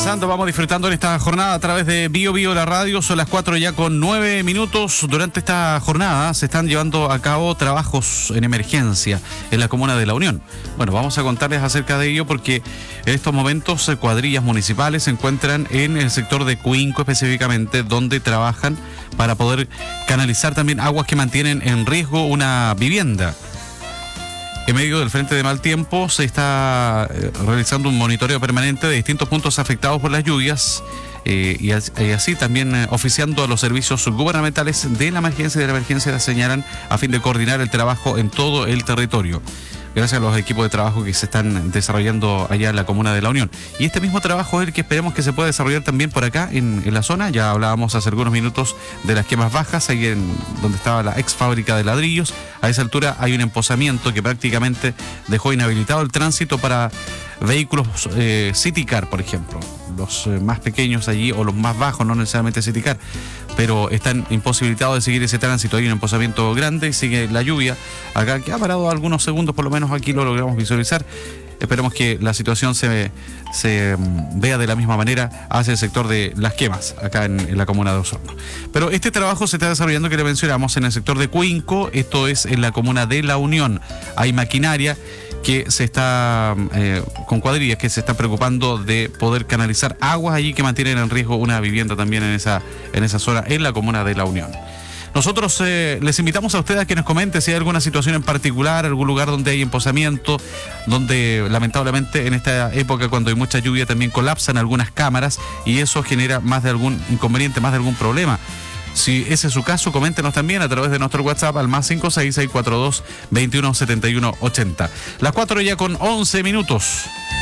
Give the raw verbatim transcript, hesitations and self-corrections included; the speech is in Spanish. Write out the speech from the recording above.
avanzando, vamos disfrutando en esta jornada a través de Bio Bio la radio. Son las cuatro ya con nueve minutos. Durante esta jornada se están llevando a cabo trabajos en emergencia en la comuna de La Unión. Bueno, vamos a contarles acerca de ello porque en estos momentos cuadrillas municipales se encuentran en el sector de Cuinco específicamente, donde trabajan para poder canalizar también aguas que mantienen en riesgo una vivienda. En medio del frente de mal tiempo se está eh, realizando un monitoreo permanente de distintos puntos afectados por las lluvias eh, y, as, y así también eh, oficiando a los servicios gubernamentales de la emergencia y de la emergencia, señalan, a fin de coordinar el trabajo en todo el territorio. Gracias a los equipos de trabajo que se están desarrollando allá en la comuna de La Unión. Y este mismo trabajo es el que esperemos que se pueda desarrollar también por acá en, en la zona. Ya hablábamos hace algunos minutos de las quemas bajas, ahí en donde estaba la ex fábrica de ladrillos. A esa altura hay un emposamiento que prácticamente dejó inhabilitado el tránsito para vehículos eh, City Car, por ejemplo. Los eh, más pequeños allí o los más bajos, no necesariamente City Car, pero están imposibilitados de seguir ese tránsito. Hay un emposamiento grande, sigue la lluvia acá, que ha parado algunos segundos, por lo menos aquí lo logramos visualizar. Esperemos que la situación se, se um, vea de la misma manera hacia el sector de las quemas, acá en, en la comuna de Osorno. Pero este trabajo se está desarrollando, que le mencionamos, en el sector de Cuinco, esto es en la comuna de La Unión. Hay maquinaria que se está, eh, con cuadrillas que se están preocupando de poder canalizar aguas allí que mantienen en riesgo una vivienda también en esa, en esa zona, en la comuna de La Unión. Nosotros eh, les invitamos a ustedes a que nos comenten si hay alguna situación en particular, algún lugar donde hay emposamiento, donde lamentablemente en esta época, cuando hay mucha lluvia, también colapsan algunas cámaras y eso genera más de algún inconveniente, más de algún problema. Si ese es su caso, coméntenos también a través de nuestro WhatsApp al más cinco seis seis cuatro dos, veintiuno setenta y uno ochenta. Las cuatro ya con once minutos.